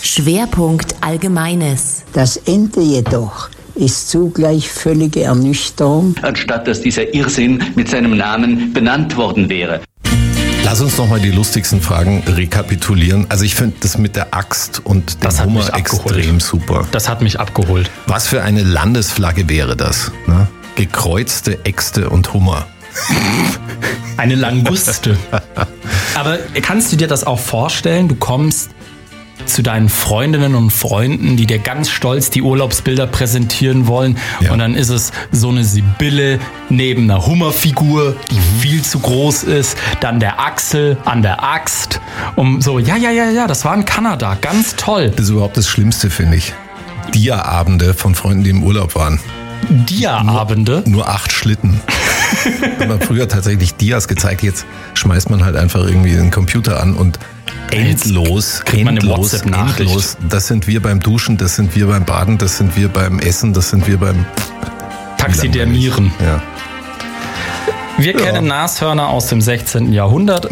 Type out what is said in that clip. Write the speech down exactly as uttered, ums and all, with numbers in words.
Schwerpunkt Allgemeines. Das Ende jedoch ist zugleich völlige Ernüchterung. Anstatt dass dieser Irrsinn mit seinem Namen benannt worden wäre. Lass uns nochmal die lustigsten Fragen rekapitulieren. Also ich finde das mit der Axt und dem Das Hummer extrem super. Das hat mich abgeholt. Was für eine Landesflagge wäre das? Ne? Gekreuzte Äxte und Hummer. Eine Languste. Aber kannst du dir das auch vorstellen? Du kommst zu deinen Freundinnen und Freunden, die dir ganz stolz die Urlaubsbilder präsentieren wollen. Ja. Und dann ist es so eine Sibylle neben einer Hummerfigur, die viel zu groß ist. Dann der Axel an der Axt. Um so, ja, ja, ja, ja, das war in Kanada. Ganz toll. Das ist überhaupt das Schlimmste, finde ich. Dia-Abende von Freunden, die im Urlaub waren. Dia-Abende? Nur, nur acht Schlitten. Hat man früher tatsächlich Dias gezeigt. Jetzt schmeißt man halt einfach irgendwie den Computer an und endlos, kriegt man eine endlos, endlos. Das sind wir beim Duschen, das sind wir beim Baden, das sind wir beim Essen, das sind wir beim Taxidermieren. Ja. Wir ja. kennen Nashörner aus dem sechzehnten Jahrhundert.